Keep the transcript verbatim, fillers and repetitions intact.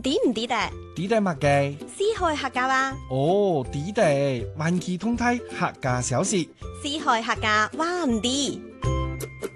知唔知得？ 知得乜嘅？ 四海客家話， 哦，知得，環球通態客家小事。 四海客家話唔知。